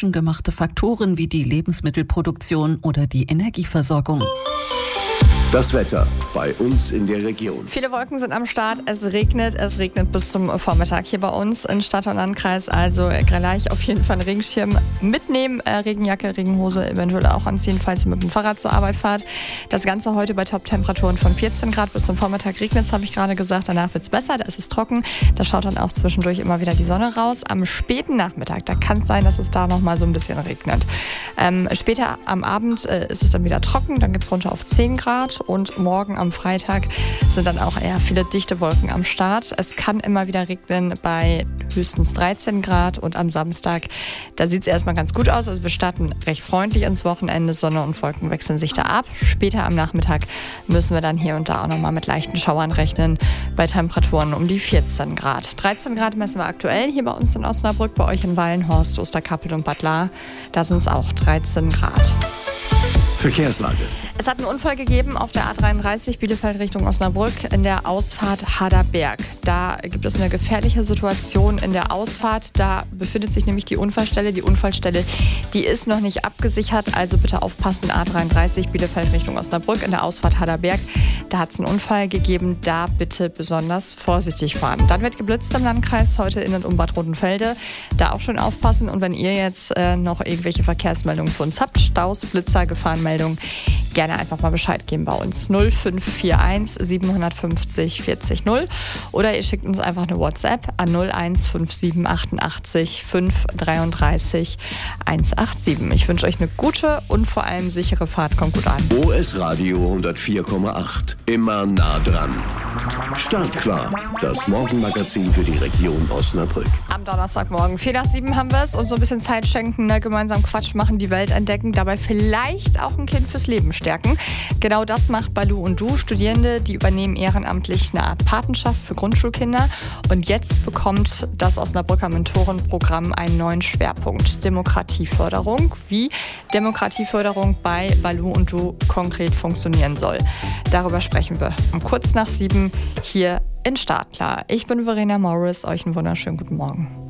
menschengemachte Faktoren wie die Lebensmittelproduktion oder die Energieversorgung. Das Wetter bei uns in der Region. Viele Wolken sind am Start. Es regnet bis zum Vormittag hier bei uns in Stadt und Landkreis. Also gleich auf jeden Fall einen Regenschirm mitnehmen, Regenjacke, Regenhose eventuell auch anziehen, falls ihr mit dem Fahrrad zur Arbeit fahrt. Das Ganze heute bei Top-Temperaturen von 14 Grad. Bis zum Vormittag regnet es, habe ich gerade gesagt. Danach wird es besser, da ist es trocken. Da schaut dann auch zwischendurch immer wieder die Sonne raus. Am späten Nachmittag, da kann es sein, dass es da noch mal so ein bisschen regnet. Später am Abend ist es dann wieder trocken. Dann geht es runter auf 10 Grad. Und morgen am Freitag sind dann auch eher viele dichte Wolken am Start. Es kann immer wieder regnen bei höchstens 13 Grad. Und am Samstag, da sieht es erstmal ganz gut aus. Also wir starten recht freundlich ins Wochenende. Sonne und Wolken wechseln sich da ab. Später am Nachmittag müssen wir dann hier und da auch nochmal mit leichten Schauern rechnen. Bei Temperaturen um die 14 Grad. 13 Grad messen wir aktuell hier bei uns in Osnabrück. Bei euch in Wallenhorst, Osterkappel und Bad Lahr. Da sind es auch 13 Grad. Verkehrslage. Es hat einen Unfall gegeben auf der A33 Bielefeld Richtung Osnabrück in der Ausfahrt Haderberg. Da gibt es eine gefährliche Situation in der Ausfahrt. Da befindet sich nämlich die Unfallstelle. Die Unfallstelle, die ist noch nicht abgesichert. Also bitte aufpassen, A33 Bielefeld Richtung Osnabrück in der Ausfahrt Haderberg. Da hat es einen Unfall gegeben. Da bitte besonders vorsichtig fahren. Dann wird geblitzt im Landkreis heute in und um Bad Rodenfelde. Da auch schon aufpassen. Und wenn ihr jetzt noch irgendwelche Verkehrsmeldungen für uns habt, Staus, Blitzer, Gefahrenmeldungen, gerne einfach mal Bescheid geben bei uns. 0541 750 40 0 oder ihr schickt uns einfach eine WhatsApp an 0157 88 533 187. Ich wünsche euch eine gute und vor allem sichere Fahrt. Kommt gut an. OS Radio 104,8. Immer nah dran. Startklar. Das Morgenmagazin für die Region Osnabrück. Am Donnerstagmorgen 6:45 haben wir es und so ein bisschen Zeit schenken, gemeinsam Quatsch machen, die Welt entdecken, dabei vielleicht auch ein Kind fürs Leben stärken. Genau das macht Balu und Du. Studierende, die übernehmen ehrenamtlich eine Art Patenschaft für Grundschulkinder. Und jetzt bekommt das Osnabrücker Mentorenprogramm einen neuen Schwerpunkt: Demokratieförderung. Wie Demokratieförderung bei Balu und Du konkret funktionieren soll. Darüber sprechen wir um kurz nach 7 hier in Startklar. Ich bin Verena Morris. Euch einen wunderschönen guten Morgen.